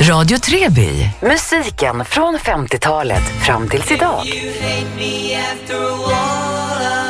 Radio Treby. Musiken från 50-talet fram tills idag. You hate me after all